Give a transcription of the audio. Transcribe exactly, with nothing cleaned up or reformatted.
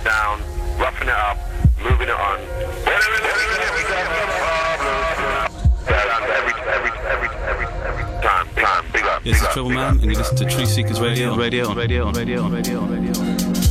down, roughing it up, moving it on. Every, every, every, every, every time, time, big up. It's the Trouble Man, and you listen to Truth Seekers Radio, on radio, on radio, on radio, on radio, on radio.